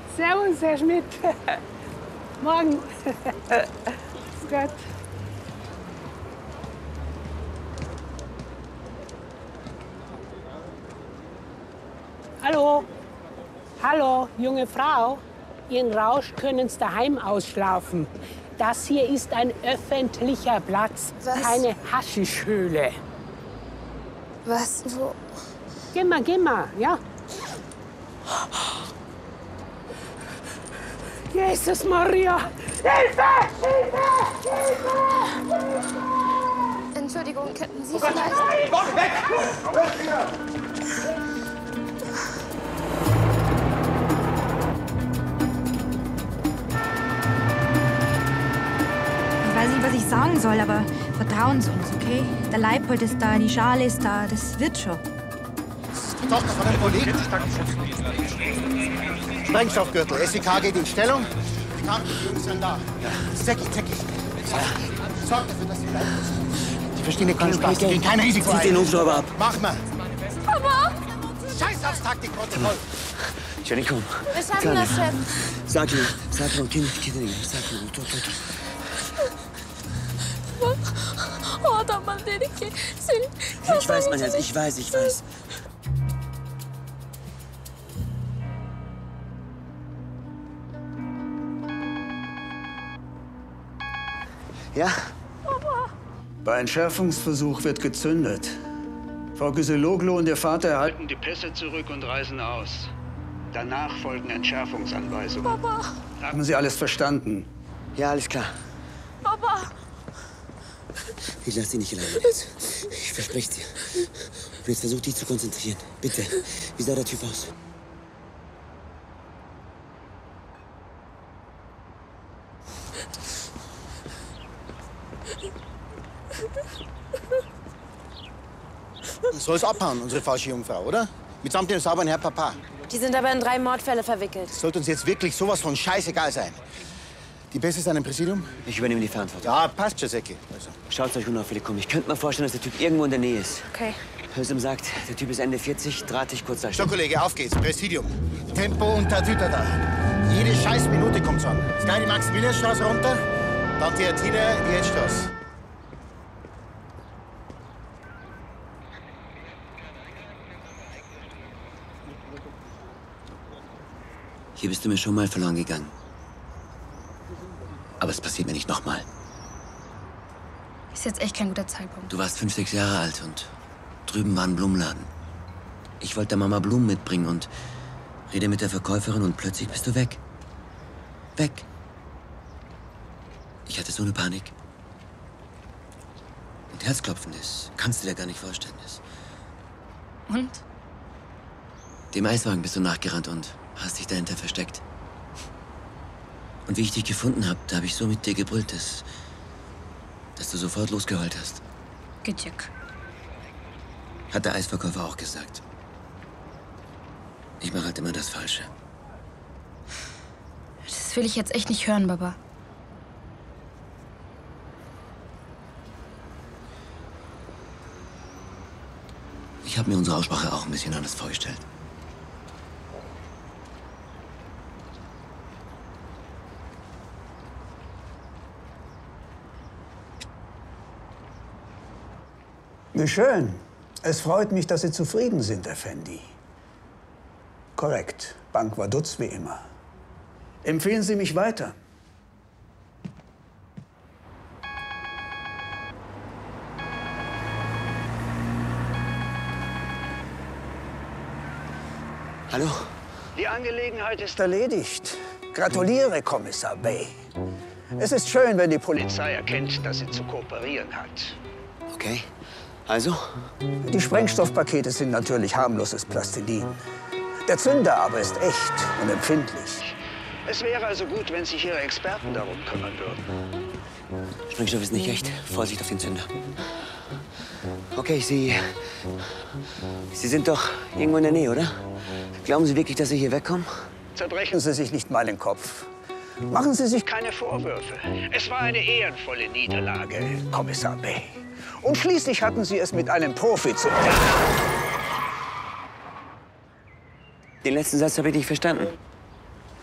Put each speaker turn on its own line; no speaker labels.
Servus, Herr Schmidt. Morgen. Gott. Hallo. Hallo, junge Frau. Ihren Rausch können Sie daheim ausschlafen. Das hier ist ein öffentlicher Platz,
Was?
keine Haschischhöhle.
Was? Wo?
Geh mal, ja? Jesus Maria! Hilfe!
Entschuldigung, könnten Sie vielleicht...
Weg!
Ich weiß nicht, was ich sagen soll, aber vertrauen Sie uns, okay? Der Leipold ist da, die Schale ist da, das wird schon.
Das ist die Tochter von einem Kollegen. Sprengstoffgürtel, SEK geht in Stellung. Die Krankenjungs sind da. Zecki. Sorg dafür, dass sie bleiben. Die verstehen nicht keinen Spaß, die gehen kein Risiko ein.
Den Hubschrauber ab.
Mach mal.
Papa!
Scheiß aufs Taktikprotokoll.
Jenny, komm.
Wir schaffen das, Chef.
Sag ihm, sag ihm.
Oh, da mal den
Ich weiß, mein Herz, ich weiß. Ja?
Bei Entschärfungsversuch wird gezündet. Frau Kyseloglu und ihr Vater erhalten die Pässe zurück und reisen aus. Danach folgen Entschärfungsanweisungen.
Papa!
Haben Sie alles verstanden?
Ja, alles klar.
Papa!
Ich lass dich nicht alleine. Ich verspreche dir. Und jetzt versuch dich zu konzentrieren. Bitte. Wie sah der Typ aus?
Soll es abhauen, unsere falsche Jungfrau, oder? Mitsamt dem sauberen Herr Papa.
Die sind aber in 3 Mordfälle verwickelt.
Sollte uns jetzt wirklich sowas von scheißegal sein. Die Pässe sind im Präsidium?
Ich übernehme die Verantwortung.
Ja, passt schon, Säcki. Also.
Schaut euch unauffällig um. Ich könnte mir vorstellen, dass der Typ irgendwo in der Nähe ist.
Okay.
Hölsem sagt, der Typ ist Ende 40, drahtig, kurz da
So, Kollege, auf geht's. Präsidium. Tempo und Tatütata. Jede scheiß Minute kommt's an. Jetzt gleich die Maximilianstraße runter, dann Theatine, die Edstraße.
Hier bist du mir schon mal verloren gegangen. Aber es passiert mir nicht nochmal.
Ist jetzt echt kein guter Zeitpunkt.
Du warst 5, 6 Jahre alt und drüben war ein Blumenladen. Ich wollte der Mama Blumen mitbringen und rede mit der Verkäuferin und plötzlich bist du weg. Weg. Ich hatte so eine Panik. Und Herzklopfen ist, kannst du dir gar nicht vorstellen. Ist.
Und?
Dem Eiswagen bist du nachgerannt und hast dich dahinter versteckt. Und wie ich dich gefunden habe, da habe ich so mit dir gebrüllt, dass du sofort losgeheult hast.
Gütjek.
Hat der Eisverkäufer auch gesagt. Ich mache halt immer das Falsche.
Das will ich jetzt echt nicht hören, Baba.
Ich habe mir unsere Aussprache auch ein bisschen anders vorgestellt.
Wie schön. Es freut mich, dass Sie zufrieden sind, Effendi. Korrekt. Bank war Dutz wie immer. Empfehlen Sie mich weiter.
Hallo?
Die Angelegenheit ist erledigt. Gratuliere, Kommissar Bay. Es ist schön, wenn die Polizei erkennt, dass sie zu kooperieren hat.
Okay. Also?
Die Sprengstoffpakete sind natürlich harmloses Plastilin. Der Zünder aber ist echt und empfindlich. Es wäre also gut, wenn sich Ihre Experten darum kümmern würden.
Sprengstoff ist nicht echt. Vorsicht auf den Zünder. Okay, Sie sind doch irgendwo in der Nähe, oder? Glauben Sie wirklich, dass Sie hier wegkommen?
Zerbrechen Sie sich nicht mal den Kopf. Machen Sie sich keine Vorwürfe. Es war eine ehrenvolle Niederlage, Kommissar Bay. Und schließlich hatten Sie es mit einem Profi zu tun.
Den letzten Satz habe ich nicht verstanden.